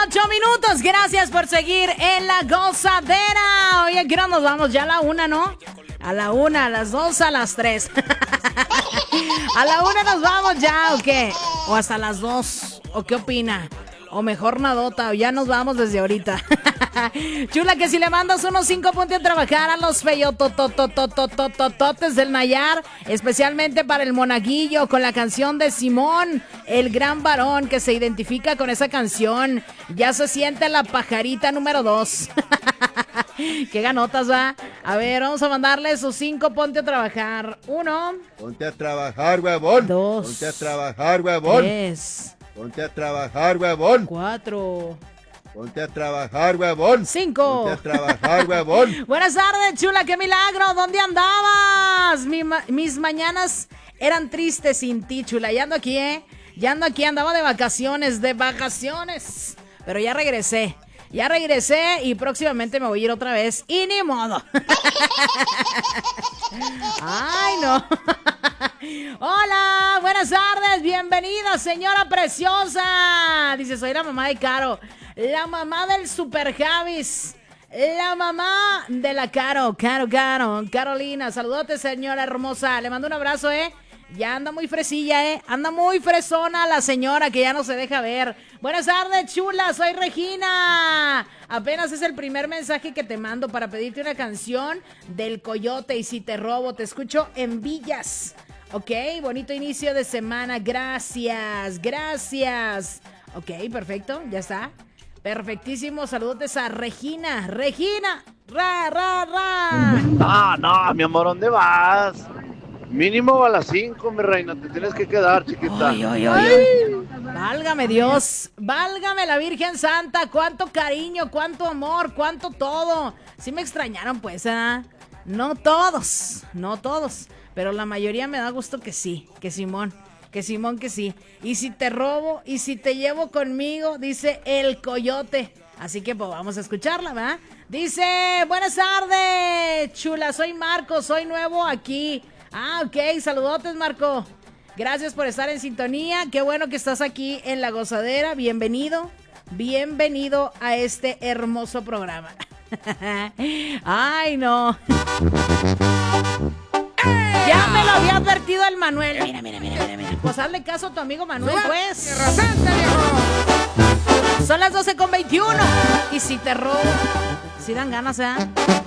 8 minutos. Gracias por seguir en La Gozadera. Oye, ¿qué hora nos vamos? Ya a la 1, ¿no? A la 1, a las 2, a las 3. ¿A la 1 nos vamos ya o qué? ¿O hasta las 2? ¿O qué opina? O mejor nadota, o ya nos vamos desde ahorita. Chula, que si le mandas unos 5 puntos a trabajar a los feyotototototototes del Nayar, especialmente para el monaguillo, con la canción de Simón, el gran varón que se identifica con esa canción. Ya se siente la pajarita número 2. Qué ganotas, va. A ver, vamos a mandarle sus 5 ponte a trabajar. 1. Ponte a trabajar, huevón. 2. Ponte a trabajar, huevón. 3. Ponte a trabajar, huevón. 4. Ponte a trabajar, huevón. 5. Ponte a trabajar, huevón. Buenas tardes, chula, qué milagro. ¿Dónde andabas? Mis mañanas eran tristes sin ti, chula. Ya ando aquí, Ya ando aquí, andaba de vacaciones. Pero ya regresé. Y próximamente me voy a ir otra vez. Y ni modo. Ay, no. Hola, buenas tardes. Bienvenida, señora preciosa. Dice, soy la mamá de Caro. La mamá del Super Javis. La mamá de la Carolina. Saludote, señora hermosa. Le mando un abrazo, Ya anda muy fresilla, Anda muy fresona la señora que ya no se deja ver. Buenas tardes, chula. Soy Regina. Apenas es el primer mensaje que te mando para pedirte una canción del Coyote. Y si te robo, te escucho en Villas. Ok, bonito inicio de semana. Gracias. Ok, perfecto. Ya está. Perfectísimo. Saludos a Regina. Regina. No, mi amor, ¿dónde vas? Mínimo a las 5, mi reina, te tienes que quedar, chiquita. Ay. Válgame Dios, válgame la Virgen Santa, cuánto cariño, cuánto amor, cuánto todo. Sí me extrañaron, pues, No todos, pero la mayoría me da gusto que sí, que Simón, que sí. Y si te robo, y si te llevo conmigo, dice el Coyote. Así que pues vamos a escucharla, ¿verdad? Dice, buenas tardes, chula, soy Marco, soy nuevo aquí. Ok, saludotes, Marco. Gracias por estar en sintonía. Qué bueno que estás aquí en La Gozadera. Bienvenido a este hermoso programa. Ay, no. Ya me lo había advertido el Manuel. Mira. Pues hazle caso a tu amigo Manuel, pues. Son las 12:21. Y si te robo, si dan ganas,